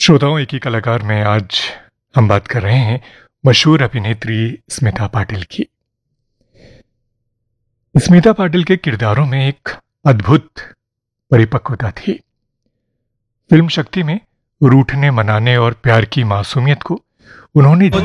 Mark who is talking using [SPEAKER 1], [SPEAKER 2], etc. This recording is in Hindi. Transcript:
[SPEAKER 1] श्रोताओं, एक ही कलाकार में आज हम बात कर रहे हैं मशहूर अभिनेत्री स्मिता पाटिल की। स्मिता पाटिल के किरदारों में एक अद्भुत परिपक्वता थी। फिल्म शक्ति में रूठने, मनाने और प्यार की मासूमियत को उन्होंने